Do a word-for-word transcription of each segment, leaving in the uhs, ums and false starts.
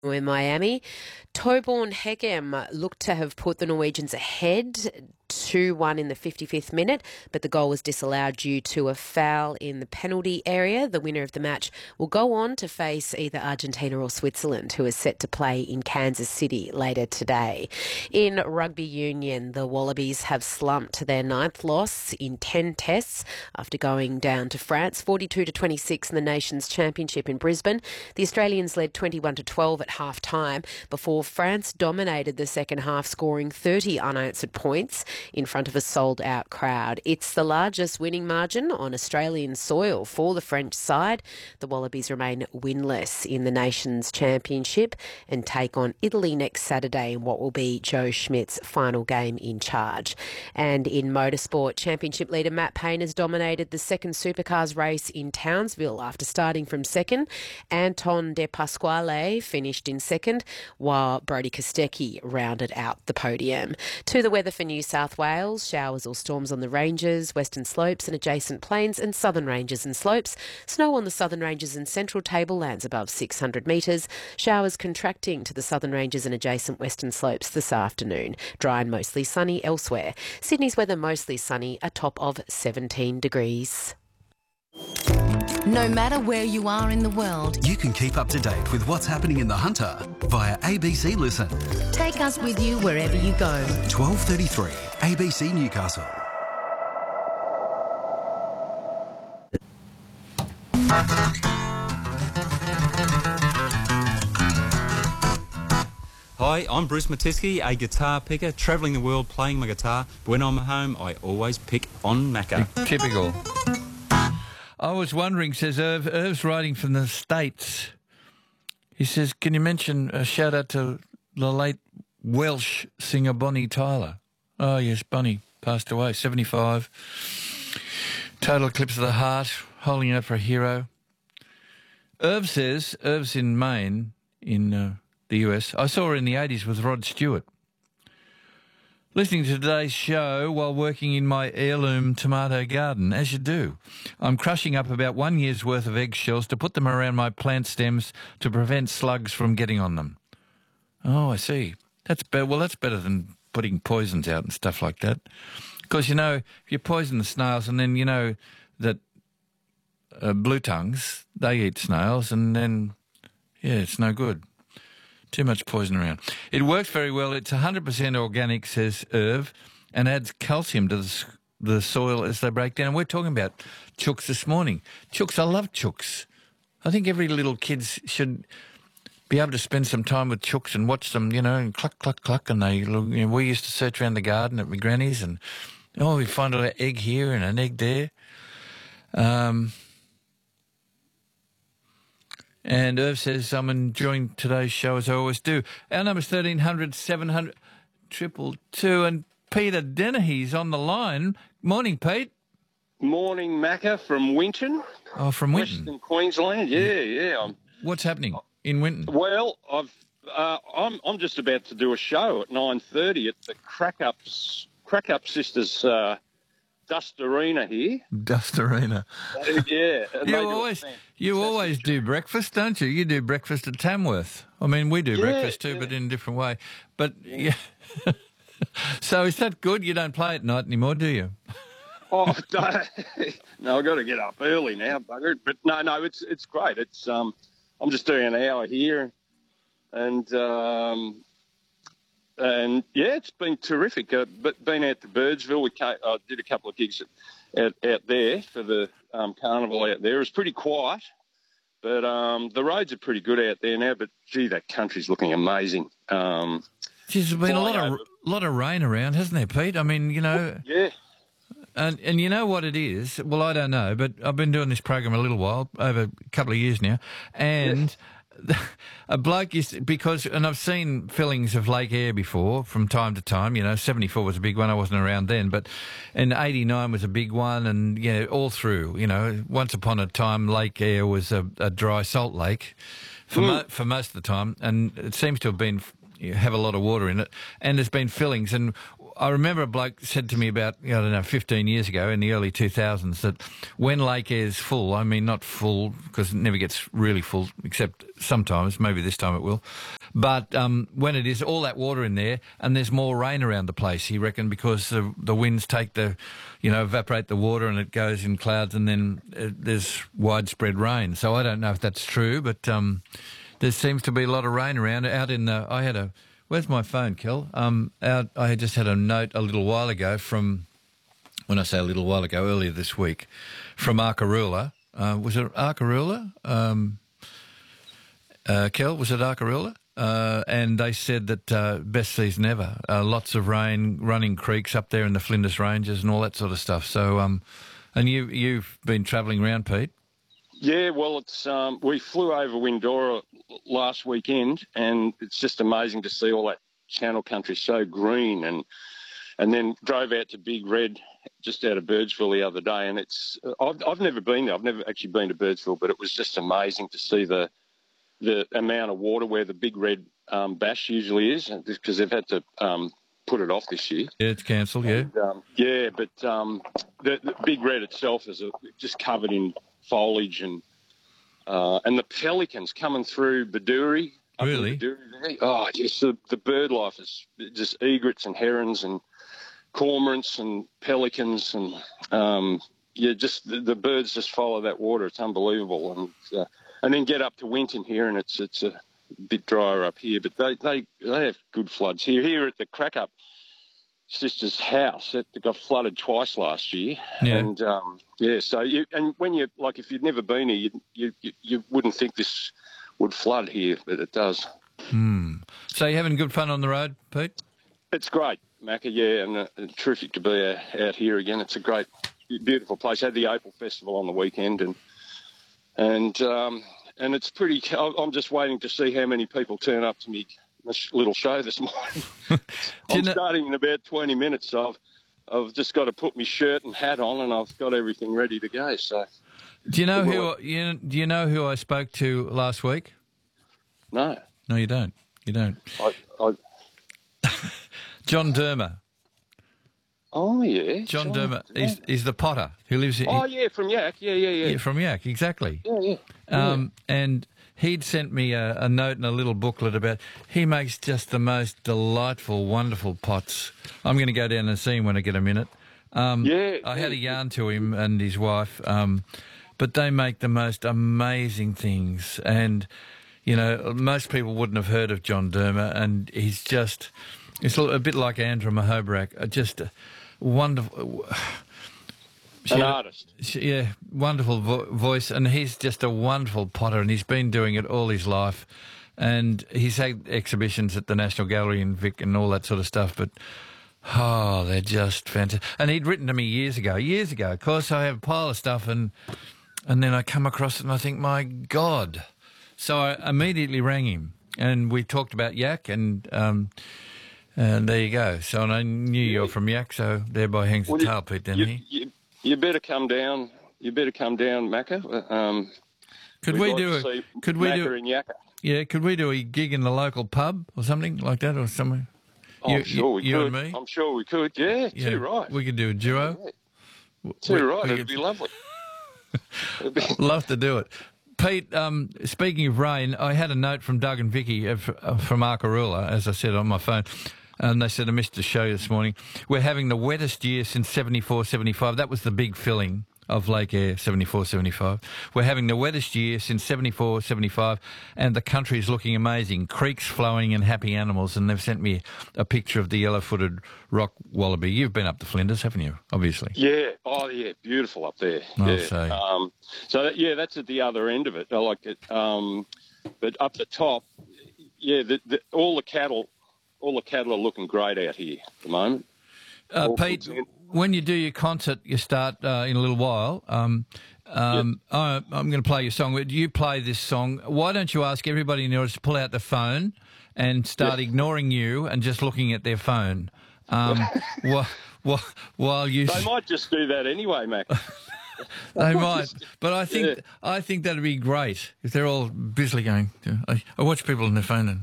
in Miami. Torbjorn Hegem looked to have put the Norwegians ahead two one in the fifty-fifth minute, but the goal was disallowed due to a foul in the penalty area. The winner of the match will go on to face either Argentina or Switzerland, who is set to play in Kansas City later today. In rugby union, the Wallabies have slumped to their ninth loss in ten tests after going down to France forty-two to twenty-six in the Nations Championship in Brisbane. The Australians led twenty-one to twelve at half-time before France dominated the second half, scoring thirty unanswered points in front of a sold-out crowd. It's the largest winning margin on Australian soil for the French side. The Wallabies remain winless in the Nations Championship and take on Italy next Saturday in what will be Joe Schmidt's final game in charge. And in motorsport, Championship leader Matt Payne has dominated the second Supercars race in Townsville after starting from second. Anton De Pasquale finished in second, while Brodie Kostecki rounded out the podium. To the weather for New South Wales, showers or storms on the ranges, western slopes and adjacent plains and southern ranges and slopes. Snow on the southern ranges and central tablelands above six hundred metres. Showers contracting to the southern ranges and adjacent western slopes this afternoon. Dry and mostly sunny elsewhere. Sydney's weather mostly sunny, a top of seventeen degrees. No matter where you are in the world, you can keep up to date with what's happening in the Hunter via A B C Listen. Take us with you wherever you go. twelve thirty-three, A B C Newcastle. Hi, I'm Bruce Matisky, a guitar picker, travelling the world playing my guitar. But when I'm home, I always pick on Macca. Typical. I was wondering, says Irv, Irv's writing from the States. He says, can you mention a shout out to the late Welsh singer Bonnie Tyler? Oh, yes, Bonnie passed away, seventy-five. Total eclipse of the heart, holding out for a hero. Irv says, Irv's in Maine, in uh, the U S. I saw her in the eighties with Rod Stewart. Listening to today's show while working in my heirloom tomato garden, as you do. I'm crushing up about one year's worth of eggshells to put them around my plant stems to prevent slugs from getting on them. Oh, I see. That's better. Well, that's better than putting poisons out and stuff like that. Because, you know, if you poison the snails and then you know that uh, blue tongues, they eat snails and then, yeah, it's no good. Too much poison around. It works very well. It's one hundred percent organic, says Irv, and adds calcium to the, the soil as they break down. We're talking about chooks this morning. Chooks, I love chooks. I think every little kid should be able to spend some time with chooks and watch them, you know, and cluck, cluck, cluck. And they, you know, we used to search around the garden at my granny's and, oh, we find an egg here and an egg there. Um... And Irv says, I'm enjoying today's show as I always do. Our number's thirteen hundred, seven hundred, triple two. And Peter Dennehy's on the line. Morning, Pete. Morning, Macca from Winton. Oh, from Winton. Western Queensland. Yeah, yeah. I'm, What's happening in Winton? Well, I've, uh, I'm I'm just about to do a show at nine thirty at the Crack Ups, Crack Up Sisters uh, Dust Arena here. Dust Arena. Uh, yeah. you always you always do breakfast, don't you? You do breakfast at Tamworth. I mean, we do yeah, breakfast too, yeah. but in a different way. But yeah. So is that good? You don't play at night anymore, do you? Oh no, I've got to get up early now, bugger. But no, no, it's it's great. It's um, I'm just doing an hour here, and um. And, yeah, it's been terrific. Uh, but been out to Birdsville. We came, I did a couple of gigs out, out there for the um, carnival out there. It was pretty quiet, but um, the roads are pretty good out there now. But, gee, that country's looking amazing. Um, Geez, there's been a lot of, lot of rain around, hasn't there, Pete? I mean, you know... Yeah. And and you know what it is? Well, I don't know, but I've been doing this program a little while, over a couple of years now, and... Yeah. A bloke used to, because, and I've seen fillings of Lake Eyre before from time to time, you know, seventy-four was a big one, I wasn't around then, but, and eighty-nine was a big one, and, yeah, all through, you know, once upon a time Lake Eyre was a, a dry salt lake for, mm. mo for most of the time, and it seems to have been, you have a lot of water in it, and there's been fillings, and I remember a bloke said to me about, I don't know, fifteen years ago in the early two thousands that when Lake Eyre's full, I mean not full because it never gets really full except sometimes, maybe this time it will, but um, when it is all that water in there and there's more rain around the place, he reckoned, because the, the winds take the, you know, evaporate the water and it goes in clouds and then uh, there's widespread rain. So I don't know if that's true, but um, there seems to be a lot of rain around. Out in the, I had a, where's my phone, Kel? Um, out, I just had a note a little while ago from, when I say a little while ago, earlier this week, from Arkaroola. Uh, was it Arkaroola? Um, uh, Kel, was it Arkaroola? Uh, and they said that uh, best season ever. Uh, lots of rain, running creeks up there in the Flinders Ranges and all that sort of stuff. So, um, and you, you've been travelling around, Pete? Yeah, well, it's um, we flew over Windora last weekend, and it's just amazing to see all that Channel country so green, and and then drove out to Big Red just out of Birdsville the other day, and it's I've I've never been there. I've never actually been to Birdsville, but it was just amazing to see the the amount of water where the Big Red um, bash usually is, because they've had to um, put it off this year. Yeah, it's cancelled. Yeah, and, um, yeah, but um, the, the Big Red itself is a, just covered in foliage, and uh, and the pelicans coming through Baduri. Really? Baduri there. Oh, just the, the bird life is just egrets and herons and cormorants and pelicans, and um, yeah, just the, the birds just follow that water. It's unbelievable, and uh, and then get up to Winton here, and it's it's a bit drier up here, but they they they have good floods here. Here at the Crack-Up sister's house, it got flooded twice last year, yeah. and um, yeah. So you and when you like, if you'd never been here, you you you wouldn't think this would flood here, but it does. Hmm. So you're having good fun on the road, Pete? It's great, Macca, yeah, and uh, terrific to be uh, out here again. It's a great, beautiful place. Had the Opal Festival on the weekend, and and um, and it's pretty. I'm just waiting to see how many people turn up to me this little show this morning. I'm know- starting in about twenty minutes, so I've I've just got to put my shirt and hat on, and I've got everything ready to go. So, do you know who you do you know who I spoke to last week? No, no, you don't. You don't. I. I John Dermer. Oh, yeah. John, John Dermer. He's, he's the potter who lives here. Oh, yeah, from Yak. Yeah, yeah, yeah. Yeah, from Yak, exactly. Yeah, yeah. Um, yeah. And he'd sent me a, a note and a little booklet about, he makes just the most delightful, wonderful pots. I'm going to go down and see him when I get a minute. Um, yeah. I yeah, had a yarn to him and his wife, um, but they make the most amazing things. And, you know, most people wouldn't have heard of John Dermer, and he's just... It's a bit like Andrew Mahobrak, just a wonderful... She An artist. She, yeah, wonderful vo- voice, and he's just a wonderful potter, and he's been doing it all his life. And he's had exhibitions at the National Gallery in Vic and all that sort of stuff, but, oh, they're just fantastic. And he'd written to me years ago, years ago. Of course, I have a pile of stuff, and and then I come across it, and I think, my God. So I immediately rang him, and we talked about Yak, and... Um, And there you go. So I knew you're from Yak, so thereby hangs the well, tail, Pete, didn't you, he? You, you better come down. You better come down, Macca. Um, could we like do a? Could we Macca do? And Yakka. Yeah, could we do a gig in the local pub or something like that, or somewhere? Oh, you, I'm sure we you could. And me? I'm sure we could. Yeah, yeah, too right. We could do a duo. Yeah. Too we, right. we It'd could... be lovely. Love to do it. Pete, um, speaking of rain, I had a note from Doug and Vicky uh, from Arkaroola, as I said on my phone. And they said, I missed the show this morning. We're having the wettest year since seventy-four seventy-five. That was the big filling of Lake Eyre, seventy-four seventy-five. We're having the wettest year since seventy-four seventy-five, and the country is looking amazing. Creeks flowing and happy animals. And they've sent me a picture of the yellow-footed rock wallaby. You've been up the Flinders, haven't you, obviously? Yeah. Oh, yeah. Beautiful up there. I'll yeah. say. Um, so, that, yeah, that's at the other end of it. I like it. Um, but up the top, yeah, the, the, all the cattle... All the cattle are looking great out here at the moment. Uh, Pete, when you do your concert, you start uh, in a little while. Um, um, yep. I, I'm going to play your song. You play this song. Why don't you ask everybody in the audience to pull out the phone and start yep. ignoring you and just looking at their phone um, while, while, while you... They might just do that anyway, Mac. They might, but I think yeah. I think that'd be great if they're all busily going. I, I watch people on their phone and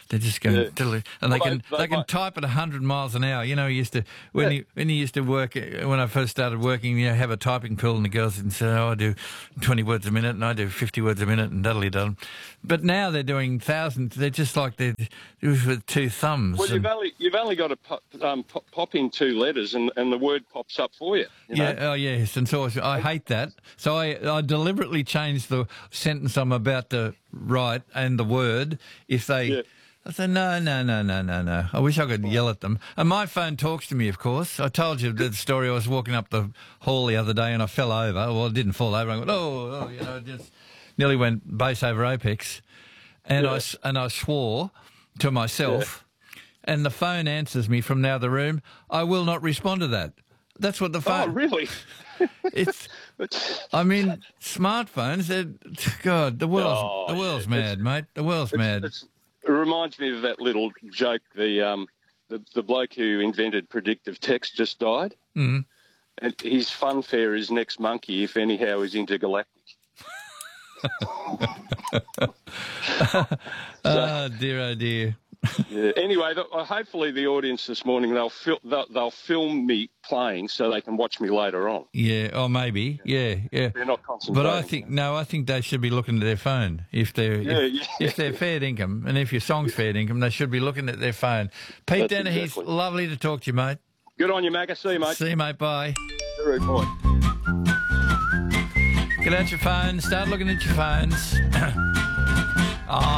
They're just going, Yeah. diddly, and they Well, can they- they, they can might- type at a hundred miles an hour. You know, you used to when Yeah. you when you used to work when I first started working, you know, have a typing pool, and the girls would say, "Oh, I do twenty words a minute, and I do fifty words a minute," and diddly dum. But now they're doing thousands. They're just like they're with two thumbs. Well, and- you've only you've only got to pop, um, pop, pop in two letters, and, and the word pops up for you. you Yeah, know? oh yes, and so I, I hate that. So I, I deliberately changed the sentence I'm about to write and the word if they. Yeah. I said no, no, no, no, no, no. I wish I could yell at them. And my phone talks to me, of course. I told you the story. I was walking up the hall the other day and I fell over. Well, I didn't fall over. I went, oh, oh you know, just nearly went base over apex, and Yeah. I s- and I swore to myself. And the phone answers me from the other room. I will not respond to that. That's what the Oh, phone. really? It's. It's- I mean, smartphones. They're, God, the world's Oh, the world's yeah, mad, mate. The world's mad. It's, it reminds me of that little joke. The um, the, the bloke who invented predictive text just died, Mm. and his funfair is next monkey, if anyhow is intergalactic. Oh dear, oh dear. Yeah. Anyway, th- uh, hopefully the audience this morning they'll, fil- they'll they'll film me playing so they can watch me later on. Yeah, or maybe. Yeah, yeah. They're not concentrating. But I think no, I think they should be looking at their phone if they're Yeah, if, yeah. if they're fair income, and if your song's fair income, they should be looking at their phone. Pete That's Dennehy's exactly. lovely to talk to you, mate. Good on you, Maga. See you, mate. See you, mate. Bye. Very good. Get out your phone. Start looking at your phones. Oh,